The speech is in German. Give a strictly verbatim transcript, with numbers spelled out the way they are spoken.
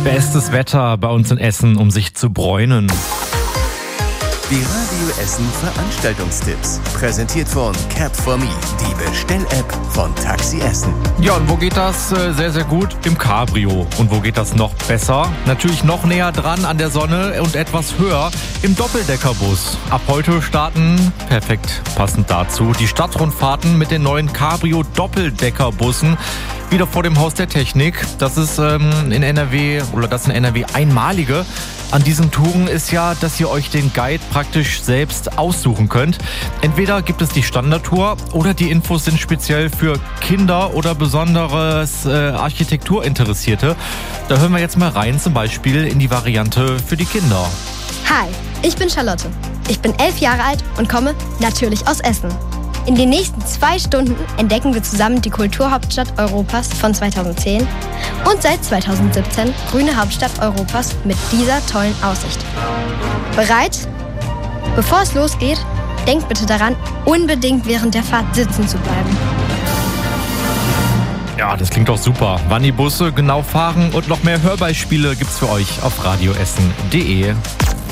Bestes Wetter bei uns in Essen, um sich zu bräunen. Die Radio Essen Veranstaltungstipps. Präsentiert von Cap for Me, die Bestell-App von Taxi Essen. Ja, und wo geht das äh, sehr, sehr gut? Im Cabrio. Und wo geht das noch besser? Natürlich noch näher dran an der Sonne und etwas höher im Doppeldeckerbus. Ab heute starten, perfekt passend dazu, die Stadtrundfahrten mit den neuen Cabrio-Doppeldeckerbussen. Wieder vor dem Haus der Technik. Das ist ähm, in N R W oder das in N R W einmalige an diesen Touren ist ja, dass ihr euch den Guide praktisch selbst aussuchen könnt. Entweder gibt es die Standardtour oder die Infos sind speziell für Kinder oder besonderes äh, Architekturinteressierte. Da hören wir jetzt mal rein, zum Beispiel in die Variante für die Kinder. Hi, ich bin Charlotte. Ich bin elf Jahre alt und komme natürlich aus Essen. In den nächsten zwei Stunden entdecken wir zusammen die Kulturhauptstadt Europas von zweitausendzehn und seit zweitausendsiebzehn grüne Hauptstadt Europas mit dieser tollen Aussicht. Bereit? Bevor es losgeht, denkt bitte daran, unbedingt während der Fahrt sitzen zu bleiben. Ja, das klingt doch super. Wann die Busse genau fahren und noch mehr Hörbeispiele gibt's für euch auf radioessen punkt de.